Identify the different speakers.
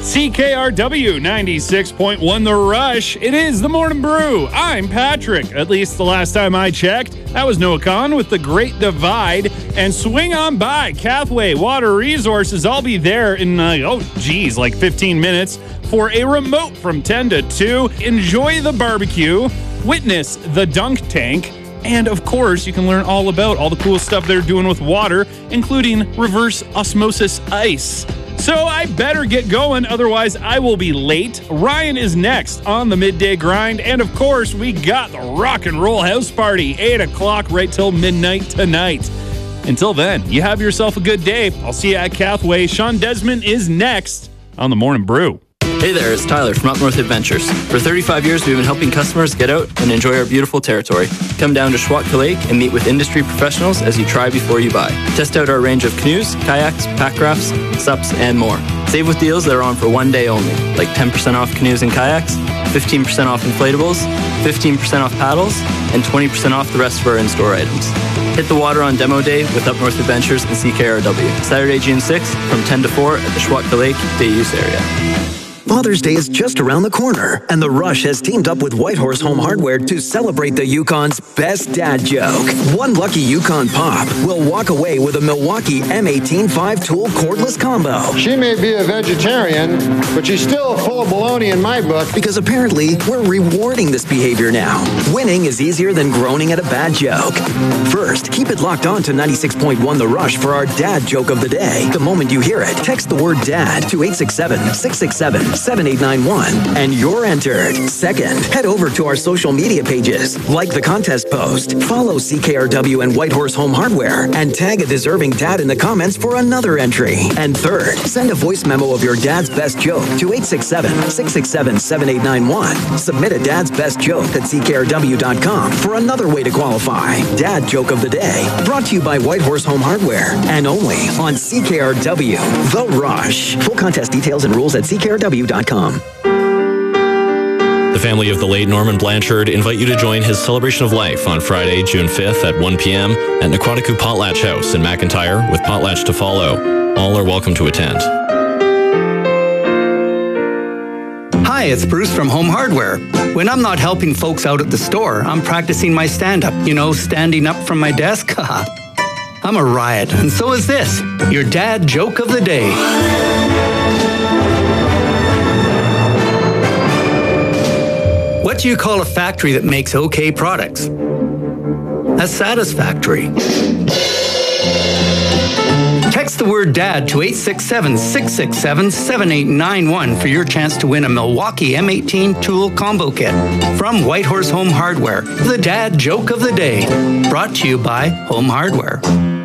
Speaker 1: CKRW 96.1 The Rush. It is the Morning Brew. I'm Patrick. At least the last time I checked. That was Noah Kahn with The Great Divide. And swing on by Cathway Water Resources. I'll be there in, like 15 minutes for a remote from 10 to 2. Enjoy the barbecue. Witness the dunk tank. And, of course, you can learn all about all the cool stuff they're doing with water, including reverse osmosis ice. So I better get going, otherwise I will be late. Ryan is next on the Midday Grind. And, of course, we got the Rock and Roll House Party, 8 o'clock right till midnight tonight. Until then, you have yourself a good day. I'll see you at Cathway. Sean Desmond is next on the Morning Brew.
Speaker 2: Hey there, it's Tyler from Up North Adventures. For 35 years, we've been helping customers get out and enjoy our beautiful territory. Come down to Schwatka Lake and meet with industry professionals as you try before you buy. Test out our range of canoes, kayaks, pack rafts, SUPs, and more. Save with deals that are on for one day only, like 10% off canoes and kayaks, 15% off inflatables, 15% off paddles, and 20% off the rest of our in-store items. Hit the water on demo day with Up North Adventures and CKRW. Saturday, June 6th from 10 to 4 at the Schwatka Lake Day Use Area.
Speaker 3: Father's Day is just around the corner, and The Rush has teamed up with Whitehorse Home Hardware to celebrate the Yukon's best dad joke. One lucky Yukon Pop will walk away with a Milwaukee M18 5-tool cordless combo.
Speaker 4: She may be a vegetarian, but she's still full of baloney in my book.
Speaker 3: Because apparently, we're rewarding this behavior now. Winning is easier than groaning at a bad joke. First, keep it locked on to 96.1 The Rush for our dad joke of the day. The moment you hear it, text the word DAD to 867-667-7891, and you're entered. Second, head over to our social media pages, like the contest post, follow CKRW and Whitehorse Home Hardware, and tag a deserving dad in the comments for another entry. And third, send a voice memo of your dad's best joke to 867-667-7891. Submit a dad's best joke at CKRW.com for another way to qualify. Dad Joke of the Day, brought to you by Whitehorse Home Hardware, and only on CKRW, The Rush. Full contest details and rules at CKRW.com.
Speaker 5: The family of the late Norman Blanchard invite you to join his celebration of life on Friday, June 5th at 1 p.m. at Naquatiku Potlatch House in McIntyre, with potlatch to follow. All are welcome to attend.
Speaker 6: Hi, it's Bruce from Home Hardware. When I'm not helping folks out at the store, I'm practicing my stand-up. Standing up from my desk. I'm a riot, and so is this, your dad joke of the day. What do you call a factory that makes okay products? A satisfactory. Text the word DAD to 867-667-7891 for your chance to win a Milwaukee M18 tool combo kit from Whitehorse Home Hardware. The Dad Joke of the Day, brought to you by Home Hardware.